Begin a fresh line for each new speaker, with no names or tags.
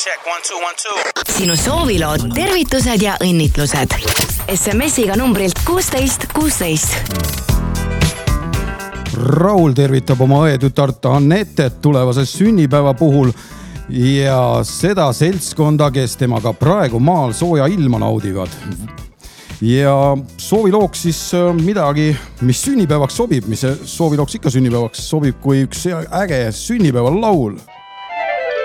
check, 1, 2, 1, 2.
Sinu soovilood, tervitused ja õnnitlused. SMS-iga numbrilt 16 16.
Raul tervitab oma õetütart Annetet tulevase sünnipäeva puhul ja seda seltskonda, kes temaga praegu maal sooja ilma naudivad. Ja soovilooks siis midagi, mis sünnipäevaks sobib, mis soovilooks ikka sünnipäevaks sobib, kui üks äge sünnipäeva laul.